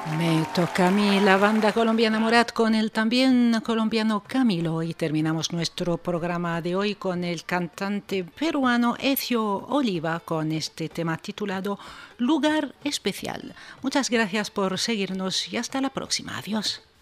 Me toca a mí la banda colombiana Morat con el también colombiano Camilo y terminamos nuestro programa de hoy con el cantante peruano Ezio Oliva con este tema titulado Lugar Especial. Muchas gracias por seguirnos y hasta la próxima. Adiós.